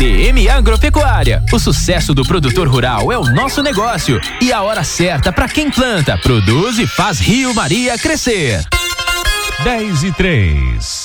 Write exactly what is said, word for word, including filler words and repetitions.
D M Agropecuária. O sucesso do produtor rural é o nosso negócio e a hora certa para quem planta, produz e faz Rio Maria crescer. dez e três.